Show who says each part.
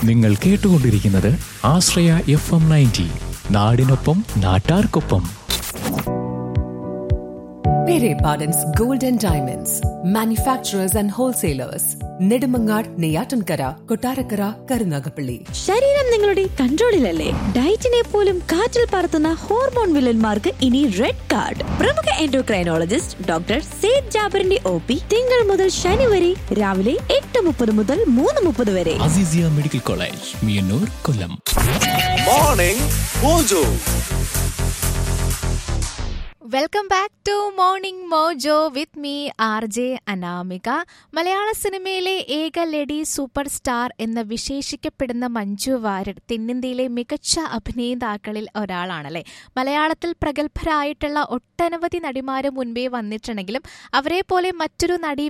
Speaker 1: നിങ്ങൾ കേട്ടുകൊണ്ടിരിക്കുന്നത് ആശ്രയ FM 90, നാടിനൊപ്പം നാട്ടാർക്കൊപ്പം.
Speaker 2: Pere Pardon's Gold and Diamonds, manufacturers and wholesalers. Nedumangad, Neyyattinkara, Kottarakkara, Karunagappally.
Speaker 3: ശരീരം നിങ്ങളുടെ കൺട്രോളിലല്ലേ? ഡയറ്റിനെ പോലും കാറ്റിൽ പറത്തുന്ന ഹോർമോൺ വില്ലന്മാർക്ക് ഇനി റെഡ് കാർഡ്. പ്രമുഖ എൻഡോക്രൈനോളജിസ്റ്റ് ഡോക്ടർ സെയ്ദ് ജാബറിന്റെ OP തിങ്കൾ മുതൽ ശനി വരെ രാവിലെ 8:30 മുതൽ 3:30 വരെ.
Speaker 1: Azeezia medical college, Meeyannoor, Kollam.
Speaker 4: Morning mojo.
Speaker 5: Welcome back to morning mojo with me RJ Anamika. മലയാള സിനിമയിലെ ഏക ലേഡി സൂപ്പർ സ്റ്റാർ എന്ന് വിശേഷിക്കപ്പെടുന്ന മഞ്ജു വാര്യർ തെന്നിന്ത്യയിലെ മികച്ച അഭിനേതാക്കളിൽ ഒരാളാണല്ലേ. മലയാളത്തിൽ പ്രഗത്ഭരായിട്ടുള്ള ഒട്ടനവധി നടിമാര് മുൻപേ വന്നിട്ടുണ്ടെങ്കിലും അവരെ പോലെ മറ്റൊരു നടിയും